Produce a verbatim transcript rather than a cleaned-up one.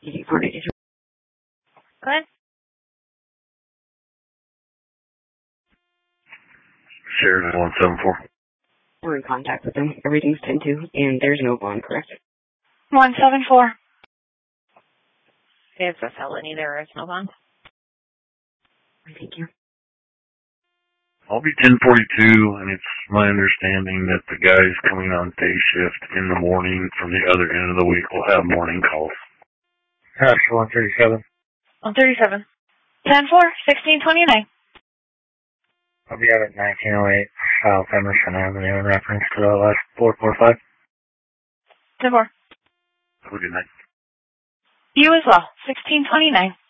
Go ahead. Sheridan one seven four. We're in contact with them. Everything's ten two, and there's no bond, correct? one seven four. It's a felony. There is no bond. Thank you. I'll be ten forty-two, and it's my understanding that the guys coming on day shift in the morning from the other end of the week will have morning calls. Hash one thirty-seven. one thirty-seven. ten four, sixteen twenty-nine. I'll be out at nineteen oh eight South Emerson Avenue in reference to the last four four five. ten four. Have a good night. You as well. sixteen twenty-nine.